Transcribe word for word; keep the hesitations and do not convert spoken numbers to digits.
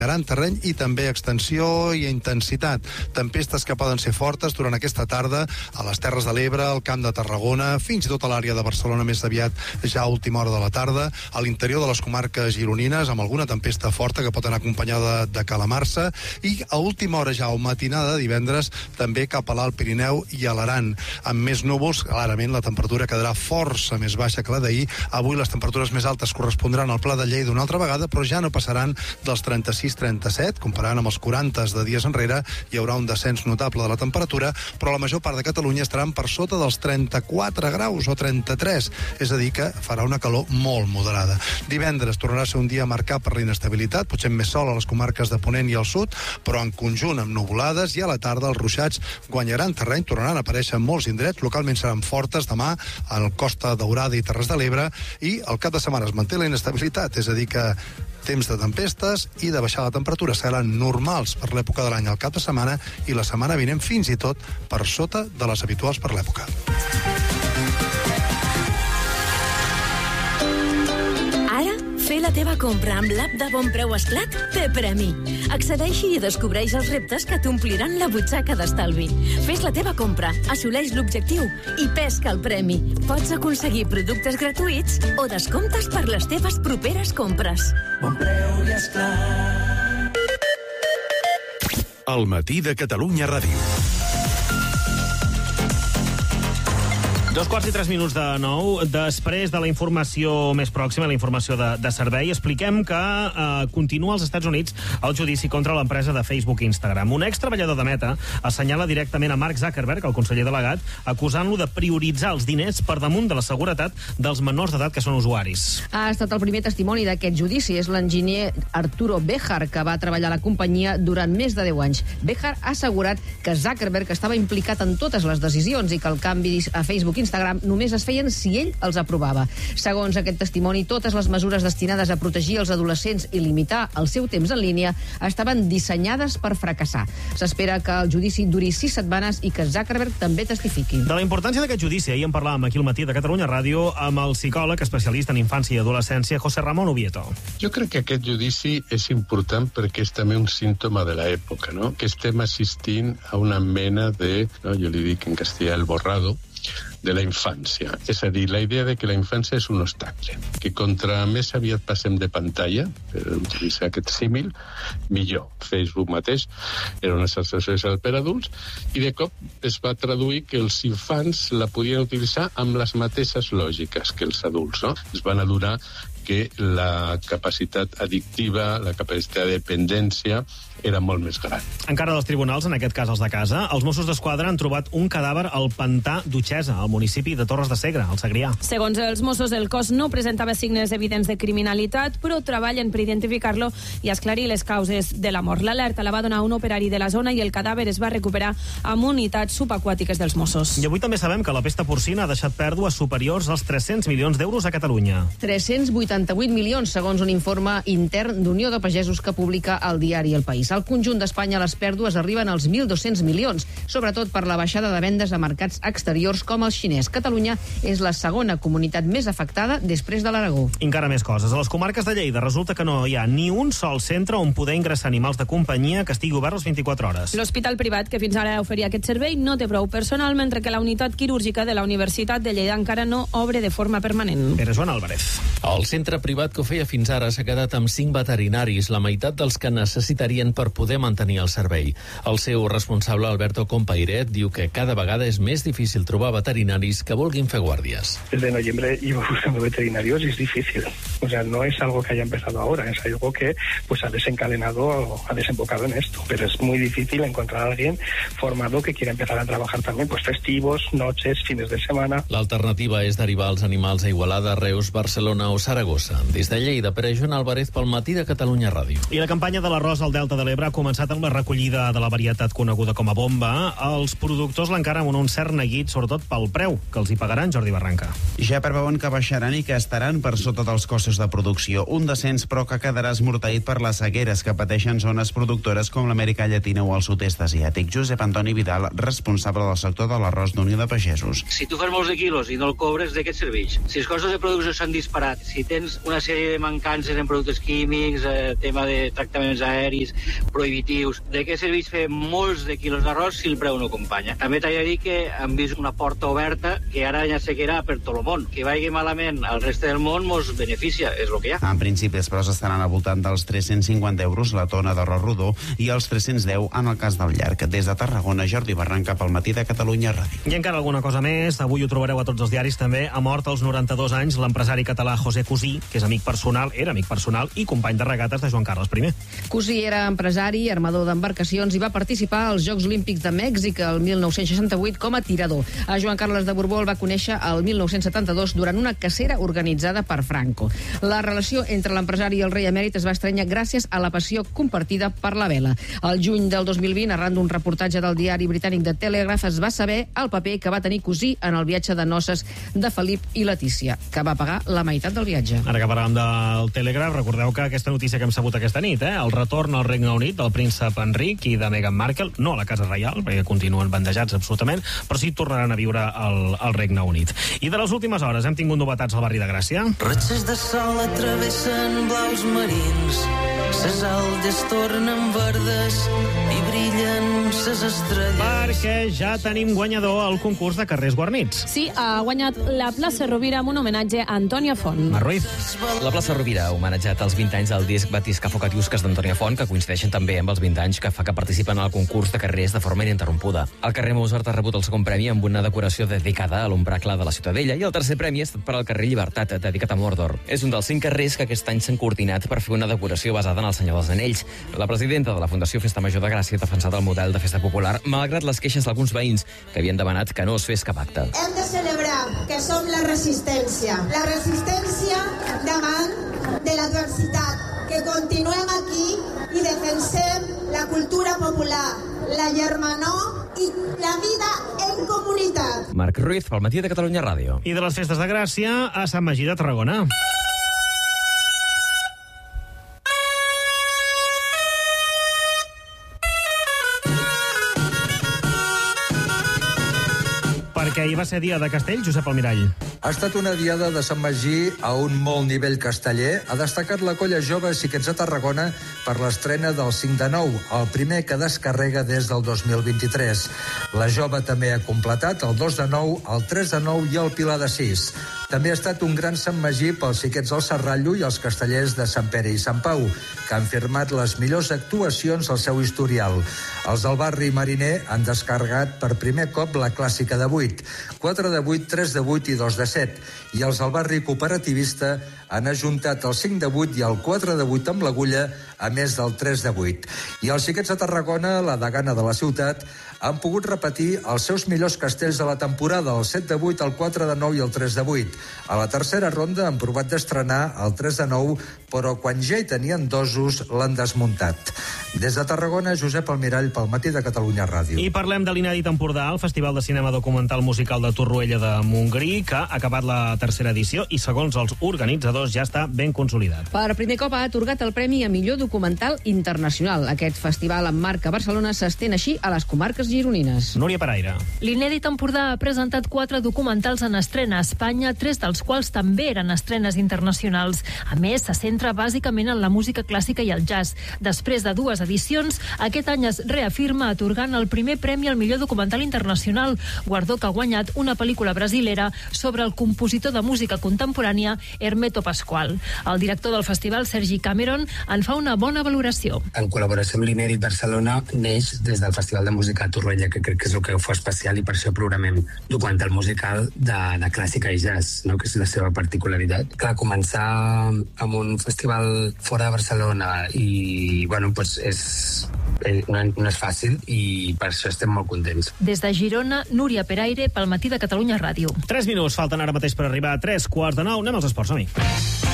gran terreny i també extensió i intensitat. Tempestes que poden ser fortes durant aquesta tarda a les Terres de l'Ebre, al Camp de Tarragona, fins i tot a l'àrea de Barcelona més aviat ja a última hora de la tarda, a l'interior de les comarques gironines, amb alguna tempesta forta que pot anar acompanyada de calamarsa, i a última hora ja o matinada divendres també cap a l'Alt Pirineu i a l'Aran. Amb més núvols, clarament la temperatura quedarà força més baixa que la d'ahir. Avui les temperatures més altes correspondran al Pla de Lleida una altra vegada, però ja no passaran dels trenta-sis trenta-set, comparant amb els quaranta de dies enrere. Hi haurà un descens notable de la temperatura, però la major part de Catalunya estaran per sota dels trenta-quatre graus o trenta-tres, és a dir que farà una calor molt moderada. Divendres tornarà a ser un dia marcat per la inestabilitat, potser més sol a les comarques de Ponent i al sud, però en conjunt amb nuvolades, i a la tarda els ruixats guanyaran terreny, tornaran a aparèixer en molts indrets, localment seran fortes demà al Costa Daurada i Terres de l'Ebre, i el cap de setmana es manté la inestabilitat, és a dir que temps de tempestes i de baixar la temperatura seran normals per l'època de l'any al cap de setmana, i la setmana vinent fins i tot per sota de les habituals per l'època. Ara, fer la teva compra amb l'app de Bon Preu Esclat té premi. Accedeixi i descobreix els reptes que t'ompliran la butxaca d'estalvi. Fes la teva compra, assoleix l'objectiu i pesca el premi. Pots aconseguir productes gratuïts o descomptes per les teves properes compres. Bon Preu i Esclat. El matí de Catalunya Ràdio. Dos quarts i tres minuts de nou. Després de la informació més pròxima, la informació de, de servei, expliquem que eh, continua als Estats Units el judici contra l'empresa de Facebook i Instagram. Un ex-treballador de Meta assenyala directament a Mark Zuckerberg, el conseller delegat, acusant-lo de prioritzar els diners per damunt de la seguretat dels menors d'edat que són usuaris. Ha estat el primer testimoni d'aquest judici. És l'enginyer Arturo Bejar, que va treballar a la companyia durant més de deu anys. Bejar ha assegurat que Zuckerberg estava implicat en totes les decisions i que el canvi a Facebook i Instagram només es feien si ell els aprovava. Segons aquest testimoni, totes les mesures destinades a protegir els adolescents i limitar el seu temps en línia estaven dissenyades per fracassar. S'espera que el judici duri sis setmanes i que Zuckerberg també testifiqui. De la importància d'aquest judici, ahir en parlàvem aquí al matí de Catalunya Ràdio amb el psicòleg especialista en infància i adolescència, José Ramón Ubieto. Jo crec que aquest judici és important perquè és també un símptoma de l'època, no? Que estem assistint a una mena de, no, jo li dic en castellà el borrado, de la infància. És a dir, la idea de que la infància és un obstacle, que contra més aviat passem de pantalla, per utilitzar aquest símil, millor. Facebook mateix era una xarxa social per adults, i de cop es va traduir que els infants la podien utilitzar amb les mateixes lògiques que els adults, no? Es van adonar que la capacitat addictiva, la capacitat de dependència era molt més gran. Encara dels tribunals, en aquest cas els de casa, els Mossos d'Esquadra han trobat un cadàver al pantà d'Utxesa, al municipi de Torres de Segre, al Segrià. Segons els Mossos, el cos no presentava signes evidents de criminalitat, però treballen per identificar-lo i esclarir les causes de la mort. L'alerta la va donar un operari de la zona i el cadàver es va recuperar amb unitats subaquàtiques dels Mossos. I avui també sabem que la pesta porcina ha deixat pèrdues superiors als tres-cents milions d'euros a Catalunya. tres-cents vuitanta-vuit milions, segons un informe intern d'Unió de Pagesos que publica el diari El País. Al conjunt d'Espanya les pèrdues arriben als mil dos-cents milions, sobretot per la baixada de vendes a mercats exteriors com el xinès. Catalunya és la segona comunitat més afectada després de l'Aragó. I encara més coses. A les comarques de Lleida resulta que no hi ha ni un sol centre on poder ingressar animals de companyia que estigui obert les vint-i-quatre hores. L'hospital privat que fins ara oferia aquest servei no té prou personal, mentre que la unitat quirúrgica de la Universitat de Lleida encara no obre de forma permanent. Pere Joan Álvarez. El centre privat que ho feia fins ara s'ha quedat amb cinc veterinaris, la meitat dels que necessitarien per poder mantenir el servei. El seu responsable, Alberto Compairet, diu que cada vegada és més difícil trobar veterinaris que vulguin fer guàrdias. Desde noviembre iba buscando veterinarios y es difícil. O sea, no es algo que haya empezado ahora, es algo que pues ha desencadenado, ha desembocado en esto. Pero es muy difícil encontrar a alguien formado que quiera empezar a trabajar también, pues festivos, noches, fines de semana. L'alternativa és derivar els animals a Igualada, Reus, Barcelona o Saragossa. Des de Lleida, Pere Joan Álvarez pel matí de Catalunya Ràdio. I la campanya de l'arròs al Delta de l'Ebre ha començat amb la recollida de la varietat coneguda com a bomba. Els productors l'encara amb un cert neguit, sobretot pel preu que els hi pagaran, Jordi Barranca. Ja preveuen que baixaran i que estaran per sota dels costos de producció. Un descens, però, que quedarà esmorteït per les sequeres que pateixen zones productores com l'Amèrica Llatina o el sud-est asiàtic. Josep Antoni Vidal, responsable del sector de l'arròs d'Unió de Pagesos. Si tu fas molts de quilos i no el cobres, de què et serveix? Si els costos de producció s'han disparat, si tens tens una sèrie de mancances en productes químics, eh, tema de tractaments aeris prohibitius. De què serveix fer molts de quilos d'arròs si el preu no acompanya? També t'he de dir que hem vist una porta oberta que ara ja sequerà per tot el món. Que vagi malament al reste del món mos beneficia, és el que hi ha. En principi, els preus estaran al voltant dels tres-cents cinquanta euros la tona d'arròs rodó i els tres-cents deu en el cas del llarg. Des de Tarragona, Jordi Barranca, pel Matí de Catalunya Ràdio. I encara alguna cosa més, avui ho trobareu a tots els diaris també. Ha mort als noranta-dos anys l'empresari català José Cusí, que és amic personal, era amic personal i company de regates de Joan Carles I. Cusí era empresari, armador d'embarcacions i va participar als Jocs Olímpics de Mèxic el mil nou-cents seixanta-vuit com a tirador. A Joan Carles de Borbó el va conèixer el mil nou-cents setanta-dos durant una cacera organitzada per Franco. La relació entre l'empresari i el rei emèrit es va estrènyer gràcies a la passió compartida per la vela. El juny del dos mil vint, arran d'un reportatge del diari britànic de Telegraph, es va saber el paper que va tenir Cusí en el viatge de noces de Felip i Letícia, que va pagar la meitat del viatge. Ara que parlàvem del Telegraph, recordeu que aquesta notícia que hem sabut aquesta nit, eh? el retorn al Regne Unit del príncep Enric i de Meghan Markle, no a la Casa Reial, perquè continuen bandejats absolutament, però sí tornaran a viure al, al Regne Unit. I de les últimes hores hem tingut novetats al barri de Gràcia. Ratxes de sol atravessen blaus marins, ses aldes tornen verdes i brillen ses estrelles. Perquè ja tenim guanyador al concurs de carrers guarnits. Sí, ha guanyat la plaça Rovira amb un homenatge a Antònia Font. Mar Ruiz. La plaça Rovira ha homenatjat els vint anys del disc Batisca Focatiusques d'Antònia Font, que coincideixen també amb els vint anys que fa que participen al concurs de carrers de forma ininterrompuda. El carrer Mozart ha rebut el segon premi amb una decoració dedicada a l'ombracle de la Ciutadella i el tercer premi ha estat per al carrer Llibertat, dedicat a Mordor. És un dels cinc carrers que aquest any s'han coordinat per fer una decoració basada en el Senyor dels Anells. La presidenta de la Fundació Festa Major de Gràcia ha defensat el model de festa popular, malgrat les queixes d'alguns veïns que havien demanat que no es fes cap acte. Hem de celebrar que som la resistència. La resistència davant de l'adversitat. Que continuem aquí i defensem la cultura popular, la germanor i la vida en comunitat. Marc Ruiz, pel Matí de Catalunya Ràdio. I de les festes de Gràcia a Sant Magí de Tarragona. Perquè ahir va ser dia de castell, Josep Almirall. Ha estat una diada de Sant Magí a un molt nivell casteller. Ha destacat la colla jove Xiquets de Tarragona per l'estrena del cinc de nou, el primer que descarrega des del dos mil vint-i-tres. La jove també ha completat el dos de nou, el tres de nou i el Pilar de sis. També ha estat un gran Sant Magí pels Xiquets del Serrallo i els castellers de Sant Pere i Sant Pau, que han firmat les millors actuacions al seu historial. Els del barri mariner han descarregat per primer cop la clàssica de vuit, quatre de vuit, tres de vuit i dos de set, i els del barri cooperativista han ajuntat el cinc de vuit i el quatre de vuit amb l'agulla, a més del tres de vuit. I els Xiquets de Tarragona, la degana de la ciutat, han pogut repetir els seus millors castells de la temporada, el set de vuit, el quatre de nou i el tres de vuit. A la tercera ronda han provat d'estrenar el tres de nou, però quan ja hi tenien dosos l'han desmuntat. Des de Tarragona, Josep Almirall, pel Matí de Catalunya Ràdio. I parlem de l'Inèdit Empordà, el Festival de Cinema Documental Musical de Torroella de Montgrí, que ha acabat la tercera edició i, segons els organitzadors, ja està ben consolidat. Per primer cop ha atorgat el Premi a Millor Documental Internacional. Aquest festival en marc a Barcelona s'estén així a les comarques gironines. Núria Paraire. L'Inèdit Empordà ha presentat quatre documentals en estrena a Espanya, tres dels quals també eren estrenes internacionals. A més, se centra bàsicament en la música clàssica i el jazz. Després de dues edicions, aquest any es reafirma atorgant el primer premi al millor documental internacional, guardó que ha guanyat una pel·lícula brasilera sobre el compositor de música contemporània Hermeto Pascoal. El director del festival, Sergi Cameron, en fa una bona valoració. En col·laboració amb l'Inèdit Barcelona neix des del Festival de Música de Torroella, que crec que és el que ho fa especial, i per això programem documental musical de, de clàssica i jazz, no? Que és la seva particularitat. Clar, començar amb un festival fora de Barcelona i, bueno, pues és, no, no és fàcil i per això estem molt contents. Des de Girona, Núria Peraire, pel Matí de Catalunya Ràdio. Tres minuts falten ara mateix per arribar a tres quarts de nou. Anem als esports, som-hi.